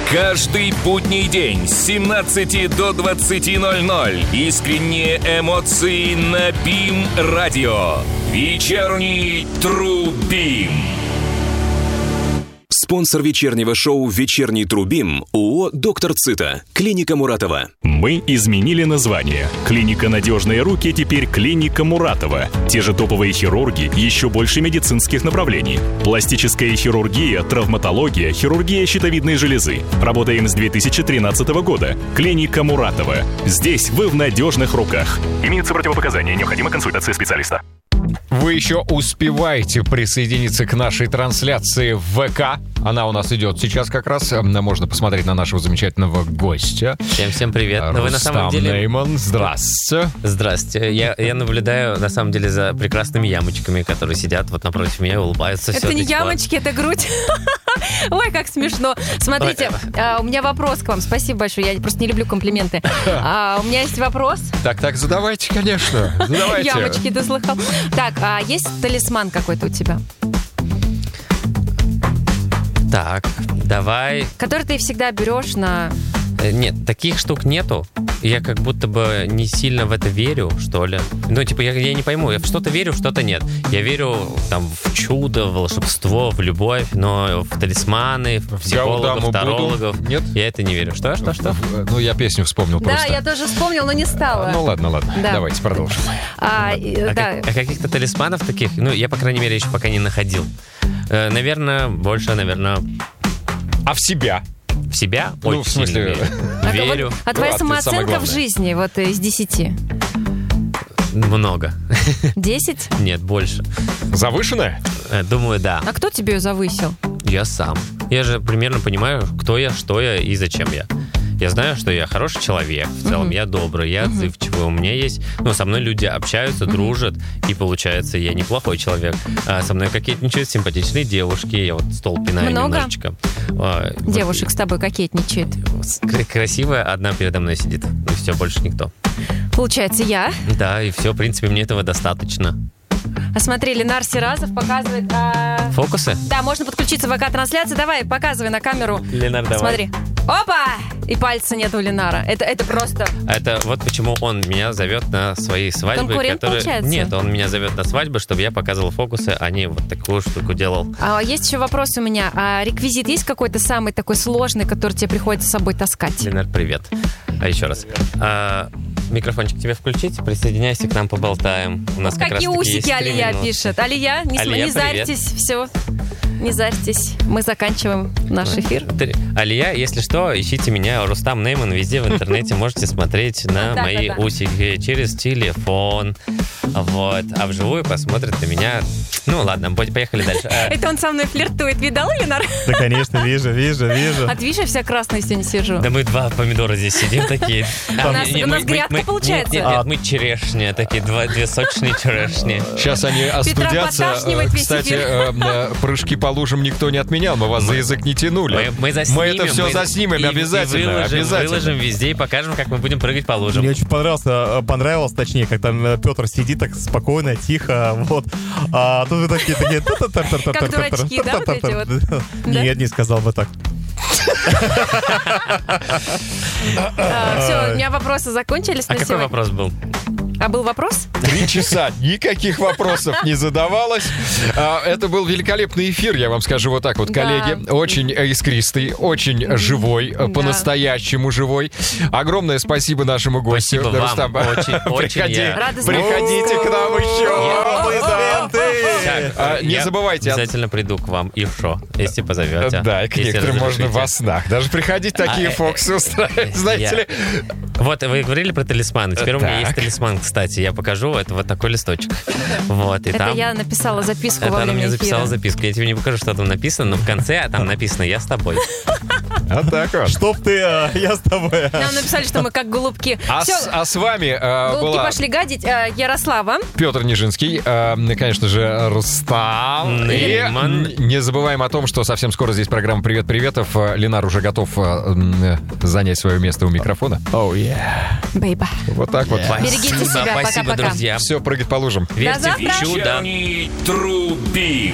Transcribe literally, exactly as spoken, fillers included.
Каждый будний день с семнадцати до двадцати ноль-ноль. Искренние эмоции на БИМ-радио. Вечерний Трубим. Спонсор вечернего шоу «Вечерний Трубим» ООО «Доктор Цита». Клиника Муратова. Мы изменили название. Клиника «Надежные руки» теперь клиника Муратова. Те же топовые хирурги, еще больше медицинских направлений. Пластическая хирургия, травматология, хирургия щитовидной железы. Работаем с две тысячи тринадцатого года. Клиника Муратова. Здесь вы в надежных руках. Имеются противопоказания. Необходима консультация специалиста. Вы еще успеваете присоединиться к нашей трансляции в ВК. Она у нас идет сейчас как раз. Можно посмотреть на нашего замечательного гостя. Всем-всем привет. Рустам Но вы на самом деле... Нейман. Здравствуйте. Здрасте. Я, я наблюдаю, на самом деле, за прекрасными ямочками, которые сидят вот напротив меня и улыбаются. Это не ямочки, это грудь. Ой, как смешно. Смотрите, а, у меня вопрос к вам. Спасибо большое. Я просто не люблю комплименты. А, у меня есть вопрос. Так, так, задавайте, конечно. Задавайте. Ямочки, ты слыхал? Так, а есть талисман какой-то у тебя? Так, давай... Который ты всегда берешь на... Нет, таких штук нету. Я как будто бы не сильно в это верю, что ли. Ну, типа, я, я не пойму. Я в что-то верю, в что-то нет. Я верю там в чудо, в волшебство, в любовь, но в талисманы, в психологов, в тарологов. Нет? Я это не верю. Что, что, что? Ну, я песню вспомнил Да, просто. я тоже вспомнил, но не стала. Ну, ладно, ладно. Да. Давайте продолжим. А, А, да. как- а каких-то талисманов таких, ну, я, по крайней мере, еще пока не находил. Э, наверное, больше, наверное, А в себя? в себя Ну, очень в смысле- сильно А, верю. верю. вот- а твоя Ну, а ты самое самооценка в главное. жизни вот из десяти? Много. Десять? Нет, больше. Завышенная? Э, Думаю, да. А кто тебе ее завысил? Я сам. Я же примерно понимаю, кто я, что я и зачем я. Я знаю, что я хороший человек, в целом, Мгм. я добрый, я отзывчивый, у меня есть... Ну, со мной люди общаются, дружат, и получается, я неплохой человек. А со мной кокетничают симпатичные девушки, я вот стол пинаю Много? немножечко. А, вот Девушек с тобой кокетничает. с- кра- красивая одна передо мной сидит, и все, больше никто. Получается, я. Да, и все, в принципе, мне этого достаточно. А смотри, Ленар Сиразов показывает... а, Фокусы? Да, можно подключиться в ВК-трансляцию. Давай, показывай на камеру. Ленар, давай. Смотри. Опа! И пальца нет у Ленара. Это, это просто... Это вот почему он меня зовет на свои свадьбы. Конкурент, которые... получается? Нет, он меня зовет на свадьбы, чтобы я показывал фокусы, а не вот такую штуку делал. А есть еще вопрос у меня. А реквизит есть какой-то самый такой сложный, который тебе приходится с собой таскать? Ленар, привет. А еще раз. А, микрофончик тебе включить? Присоединяйся к нам, поболтаем. У нас как Какие раз таки есть усики три Алия минуты. пишет. Алия, не, см- Алия, не привет. зарьтесь, все. Не зарьтесь. Мы заканчиваем наш эфир. Три- Алия, если что, ищите меня, Рустам Нейман, везде в интернете можете смотреть на Да, мои да, да. усики через телефон. Вот. А вживую посмотрят на меня. Ну ладно, по- поехали дальше. А, Это он со мной флиртует. Видал, Ленар? Да, конечно, вижу, вижу, вижу. От видишь, я вся красная сегодня сижу. Да мы два помидора здесь сидим такие. У нас- у нас грядка получается. Нет, нет, нет, мы черешни, такие два, две сочные черешни. Сейчас они остудятся. поташнивает весь Кстати, эфир. э, э, прыжки по лужам никто не отменял. Мы вас за язык не тянули. Мы, мы заснимем. Мы это все мы- заснимем и- и обязательно. выложим, обязательно. выложим везде и покажем, как мы будем прыгать по лужам. Мне очень понравился, понравилось, точнее, как там э, Петр сидит так спокойно, тихо, вот. А тут вы такие, такие... Как дурачки, да, вот эти вот? Нет, не сказал бы так. Все, у меня вопросы закончились А на какой сегодня. вопрос был? А был вопрос? Три часа никаких вопросов не задавалось. А, Это был великолепный эфир, я вам скажу вот так вот, Да. коллеги. Очень э, искристый, очень живой, э, по-настоящему живой. Огромное спасибо нашему гостю. Спасибо вам. Рустам, Очень, очень приходи, я- Рада приходите к нам еще. Так, А, не я забывайте. Обязательно приду к вам и шо, если позовете. Да, к если некоторым можно разрешите. во снах. Даже приходить такие А, э, фокусы устраивать, знаете я- ли. Вот, вы говорили про талисманы. Теперь у меня Так. есть талисман, кстати. Я покажу. Это вот такой листочек. Вот, и Это там... я написала записку Это во она время мне записала эфира. записку. Я тебе не покажу, что там написано, но в конце там написано «Я с тобой». Вот так вот. Чтоб ты, э, я с тобой. Нам написали, что мы как голубки. А, Все, с, а с вами э, голубки была пошли гадить. Э, Ярослава. Петр Нижинский, э, конечно же, Рустам. И Нейман. н- не забываем о том, что совсем скоро здесь программа «Привет, приветов». Э, Ленар уже готов э, м, занять свое место у микрофона. Оу, yeah. Бейба. Вот так вот. Берегите себя. Спасибо, Пока-пока. друзья. Все, прыгать по лужам. До Верьте завтра. в чудо. Вечерний Трубим.